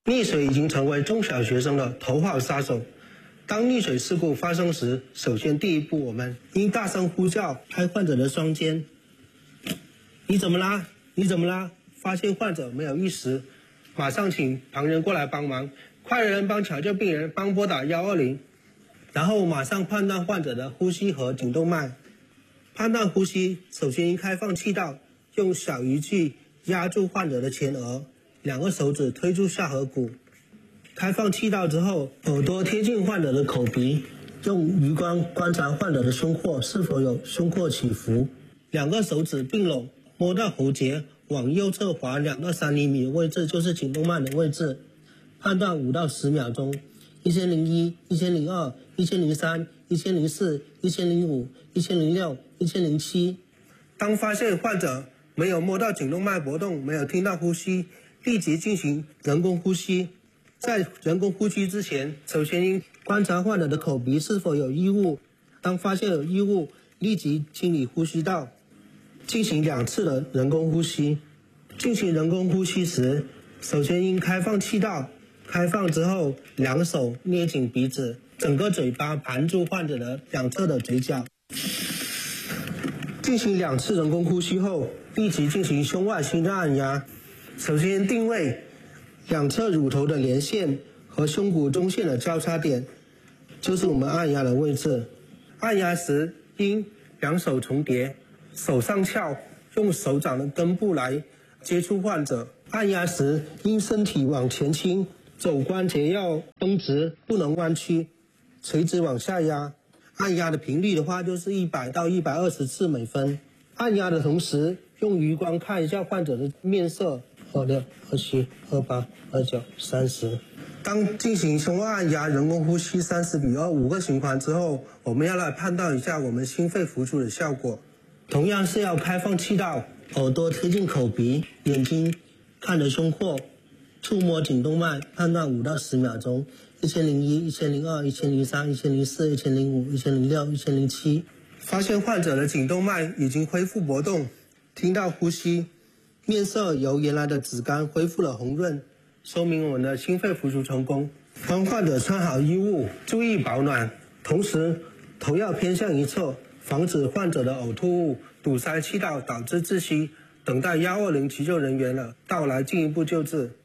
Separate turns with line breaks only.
溺水已经成为中小学生的头号杀手。当溺水事故发生时，首先第一步，我们应大声呼叫，拍患者的双肩。你怎么啦？你怎么啦？发现患者没有意识，马上请旁人过来帮忙，快人帮抢救病人，帮拨打120。然后马上判断患者的呼吸和颈动脉。判断呼吸，首先应开放气道，用小仪器压住患者的前额，2个手指推出下颌骨。开放气道之后，耳朵贴近患者的口鼻，用余光观察患者的胸廓是否有胸廓起伏。2个手指并拢，摸到喉结，往右侧滑2到3厘米的位置就是颈动脉的位置。判断5到10秒钟。1001、1002、1003、1004、1005、1006、1007。当发现患者没有摸到颈动脉搏动，没有听到呼吸，立即进行人工呼吸。在人工呼吸之前，首先应观察患者的口鼻是否有异物，当发现有异物，立即清理呼吸道，进行2次的人工呼吸。进行人工呼吸时，首先应开放气道，开放之后2手捏紧鼻子，整个嘴巴含住患者的2侧的嘴角。进行2次人工呼吸后，立即进行胸外心脏按压。首先定位2侧乳头的连线和胸骨中线的交叉点，就是我们按压的位置。按压时应2手重叠，手上翘，用手掌的根部来接触患者。按压时应身体往前倾，肘关节要绷直，不能弯曲，垂直往下压。按压的频率的话，就是100到120次每分。按压的同时，用余光看一下患者的面色，26、27、28、29、30。当进行胸外按压人工呼吸30比2 5个循环之后，我们要来判断一下我们心肺复苏的效果。同样是要开放气道，耳朵贴近口鼻，眼睛看着胸廓，触摸颈动脉，判断5到10秒钟。1001、1002、1003、1004、1005、1006、1007。发现患者的颈动脉已经恢复搏动，听到呼吸，面色由原来的紫干恢复了红润，说明我们的心肺复苏成功。帮患者穿好衣物，注意保暖，同时头要偏向一侧，防止患者的呕吐物堵塞气道导致窒息。等待120急救人员的到来进一步救治。